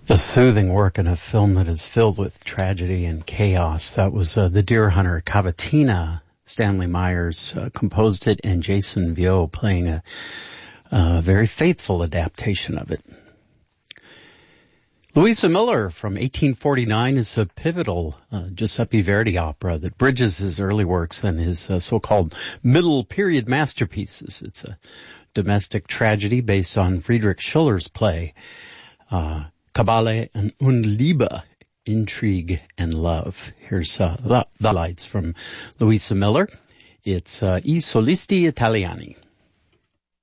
A soothing work in a film that is filled with tragedy and chaos. That was The Deer Hunter, Cavatina. Stanley Myers composed it, and Jason Vio playing a very faithful adaptation of it. Louisa Miller from 1849 is a pivotal Giuseppe Verdi opera that bridges his early works and his so-called middle period masterpieces. It's a domestic tragedy based on Friedrich Schiller's play, Kabale und Liebe, Intrigue and Love. Here's the lights from Louisa Miller. It's I Solisti Italiani.